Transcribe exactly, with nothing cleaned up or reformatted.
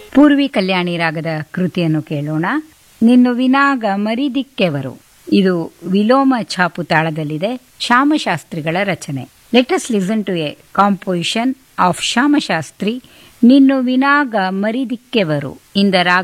ಪೂರ್ವಿ ಕಲ್ಯಾಣಿ ರಾಗದ ಕೃತಿಯನ್ನು ಕೇಳೋಣ. ನಿನ್ನು ವಿನಾಗ ಮರಿದಿಕ್ಕೆವರು. ಇದು ವಿಲೋಮ ಛಾಪು ತಾಳದಲ್ಲಿದೆ. ಶ್ಯಾಮಶಾಸ್ತ್ರಿಗಳ ರಚನೆ. Let us listen to A composition of Shyamashastri, ನಿನ್ನು ವಿನಾಗ ಮರಿದಿಕ್ಕೆವರು in the ರಾಗ